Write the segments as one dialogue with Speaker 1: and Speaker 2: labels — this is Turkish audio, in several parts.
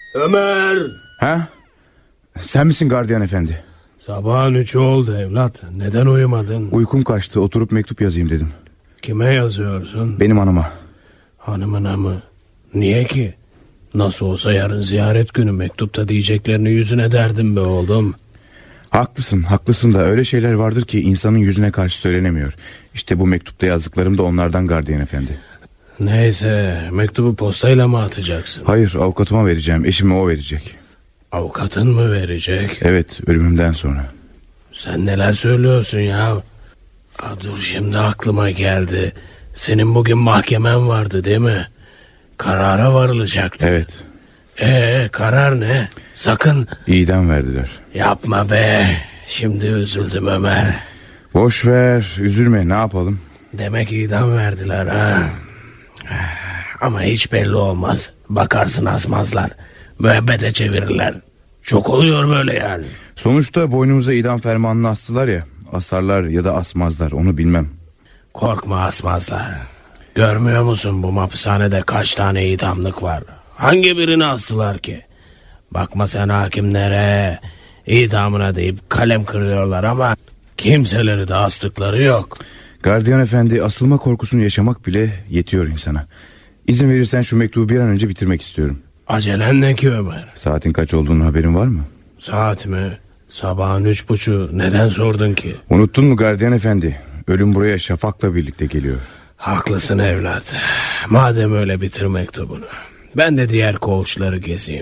Speaker 1: Ömer!
Speaker 2: Ha? Sen misin gardiyan efendi?
Speaker 1: Sabahın 3'ü oldu evlat. Neden uyumadın?
Speaker 2: Uykum kaçtı, oturup mektup yazayım dedim.
Speaker 1: Kime yazıyorsun?
Speaker 2: Benim hanıma.
Speaker 1: Hanımına mı? Niye ki? Nasıl olsa yarın ziyaret günü, mektupta diyeceklerini yüzüne derdim be oğlum.
Speaker 2: Haklısın da öyle şeyler vardır ki insanın yüzüne karşı söylenemiyor. İşte bu mektupta yazdıklarım da onlardan gardiyan efendi.
Speaker 1: Neyse, mektubu postayla mı atacaksın?
Speaker 2: Hayır, avukatıma vereceğim, eşime o verecek.
Speaker 1: Avukatın mı verecek?
Speaker 2: Evet, ölümümden sonra.
Speaker 1: Sen neler söylüyorsun ya? Dur, şimdi aklıma geldi. Senin bugün mahkemen vardı değil mi? Karara varılacaktı.
Speaker 2: Evet.
Speaker 1: Karar ne? Sakın.
Speaker 2: İdam verdiler.
Speaker 1: Yapma be. Şimdi üzüldüm Ömer.
Speaker 2: Boş ver, üzülme, ne yapalım?
Speaker 1: Demek idam verdiler ha. Ama hiç belli olmaz. Bakarsın asmazlar. Müebbete çevirirler. Çok oluyor böyle yani.
Speaker 2: Sonuçta boynumuza idam fermanını astılar ya. Asarlar ya da asmazlar, onu bilmem.
Speaker 1: Korkma, asmazlar. Görmüyor musun bu hapishanede kaç tane idamlık var? Hangi birini astılar ki? Bakma sen hakimlere, idamına deyip kalem kırıyorlar ama kimseleri de astıkları yok.
Speaker 2: Gardiyan efendi, asılma korkusunu yaşamak bile yetiyor insana. İzin verirsen şu mektubu bir an önce bitirmek istiyorum.
Speaker 1: Acelen ne ki Ömer?
Speaker 2: Saatin kaç olduğunu haberin var mı?
Speaker 1: Saat mi? Sabahın 3:30. Neden sordun ki?
Speaker 2: Unuttun mu gardiyan efendi? Ölüm buraya şafakla birlikte geliyor.
Speaker 1: Haklısın evlat. Madem öyle, bitir mektubunu. Ben de diğer koğuşları gezeyim.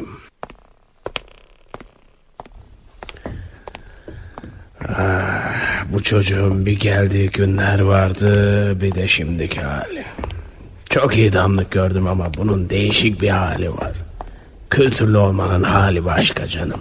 Speaker 1: Bu çocuğun bir geldiği günler vardı, bir de şimdiki hali. Çok idamlık gördüm ama bunun değişik bir hali var. Kültürlü olmanın hali başka canım.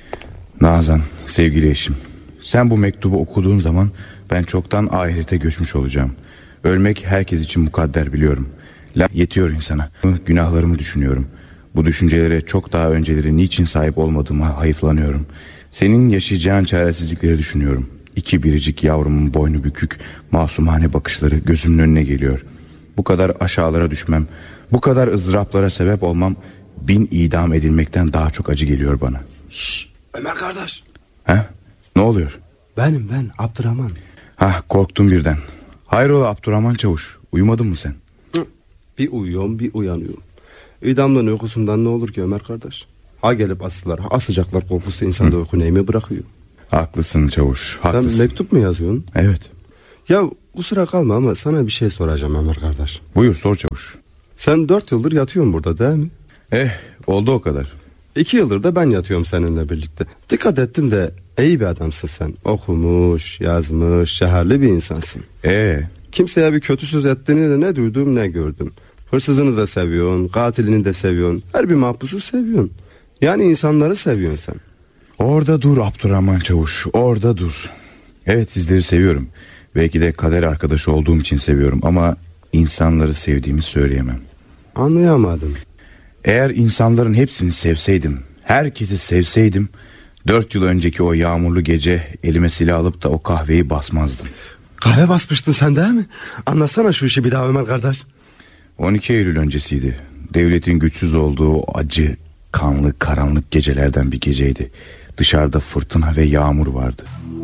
Speaker 2: Nazan, sevgili eşim, sen bu mektubu okuduğun zaman ben çoktan ahirete göçmüş olacağım. Ölmek herkes için mukadder, biliyorum. Yetiyor insana. Günahlarımı düşünüyorum. Bu düşüncelere çok daha önceleri niçin sahip olmadığıma hayıflanıyorum. Senin yaşayacağın çaresizlikleri düşünüyorum. 2 biricik yavrumun boynu bükük, masumane bakışları gözümün önüne geliyor. Bu kadar aşağılara düşmem, bu kadar ızdıraplara sebep olmam 1000 idam edilmekten daha çok acı geliyor bana.
Speaker 3: Şşş, Ömer kardeş.
Speaker 2: He? Ne oluyor?
Speaker 3: Ben Abdurrahman.
Speaker 2: Korktum birden. Hayrola Abdurrahman çavuş, uyumadın mı sen?
Speaker 3: Bir uyuyorum bir uyanıyorum. İdamdan uykusundan ne olur ki Ömer kardeş? Ha gelip asacaklar korkusu insanda uyku neyimi bırakıyor.
Speaker 2: Haklısın çavuş, haklısın.
Speaker 3: Sen mektup mu yazıyorsun?
Speaker 2: Evet.
Speaker 3: Ya kusura kalma ama sana bir şey soracağım Ömer kardeş.
Speaker 2: Buyur, sor çavuş.
Speaker 3: Sen 4 yıldır yatıyorsun burada değil mi?
Speaker 2: Oldu o kadar.
Speaker 3: 2 yıldır da ben yatıyorum seninle birlikte. Dikkat ettim de iyi bir adamsın sen. Okumuş, yazmış, şehirli bir insansın. Kimseye bir kötü söz ettiğini de ne duydum ne gördüm. Hırsızını da seviyorsun, katilini de seviyorsun. Her bir mahpusu seviyorsun. Yani insanları seviyorsun sen.
Speaker 2: Orada dur Abdurrahman çavuş, orada dur. Evet, sizleri seviyorum. Belki de kader arkadaşı olduğum için seviyorum ama insanları sevdiğimi söyleyemem.
Speaker 3: Anlayamadım.
Speaker 2: Eğer insanların hepsini sevseydim, herkesi sevseydim, 4 yıl önceki o yağmurlu gece elime silah alıp da o kahveyi basmazdım.
Speaker 3: Kahve basmıştın sen değil mi? Anlatsana şu işi bir daha Ömer kardeş.
Speaker 2: 12 Eylül öncesiydi. Devletin güçsüz olduğu o acı, kanlı, karanlık gecelerden bir geceydi. Dışarıda fırtına ve yağmur vardı.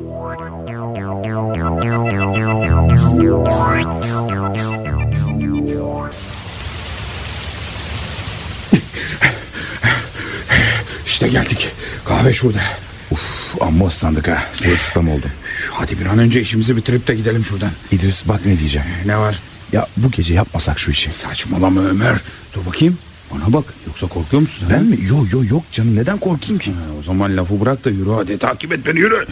Speaker 4: İşte geldik. Kahve şurada.
Speaker 2: Amma ıslandık ha. Sırılsıklam oldum.
Speaker 4: Hadi bir an önce işimizi bitirip de gidelim şuradan.
Speaker 2: İdris, bak ne diyeceğim.
Speaker 4: Ne var?
Speaker 2: Ya bu gece yapmasak şu işi.
Speaker 4: Saçmalama Ömer. Dur bakayım. Bana bak, yoksa korkuyor musun?
Speaker 2: Ben mi? Yok canım, neden korkayım ki?
Speaker 4: O zaman lafı bırak da yürü, hadi takip et beni, yürü.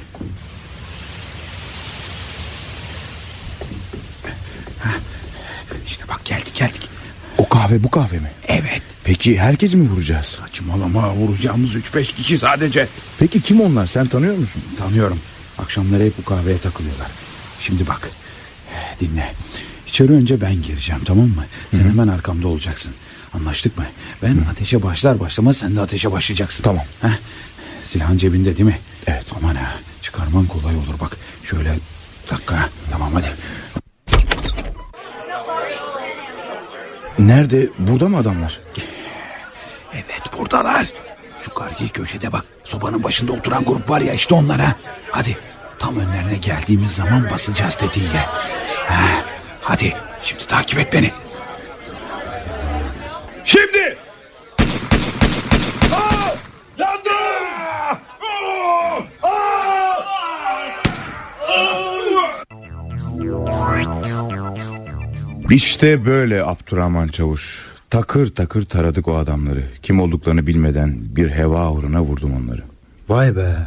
Speaker 4: İşte bak, geldik.
Speaker 2: O kahve bu kahve mi?
Speaker 4: Evet.
Speaker 2: Peki herkesi mi vuracağız?
Speaker 4: Saçmalama, vuracağımız 3-5 kişi sadece.
Speaker 2: Peki kim onlar, sen tanıyor musun?
Speaker 4: Tanıyorum. Akşamları hep bu kahveye takılıyorlar. Şimdi bak, dinle. İçeri önce ben gireceğim, tamam mı? Sen hemen arkamda olacaksın. Anlaştık mı? Ben ateşe başlar başlamaz sen de ateşe başlayacaksın.
Speaker 2: Tamam.
Speaker 4: Silahın cebinde değil mi?
Speaker 2: Evet.
Speaker 4: Aman ha, çıkarman kolay olur bak. Şöyle dakika. Tamam, hadi.
Speaker 2: Nerede? Burada mı adamlar?
Speaker 4: Evet buradalar. Şu karşı köşede bak, sobanın başında oturan grup var ya, işte onlar ha. Hadi tam önlerine geldiğimiz zaman basacağız tetiğe. Hadi şimdi takip et beni.
Speaker 2: Şimdi! İşte böyle Abdurrahman Çavuş. Takır takır taradık o adamları. Kim olduklarını bilmeden bir heva uğruna vurdum onları.
Speaker 3: Vay be.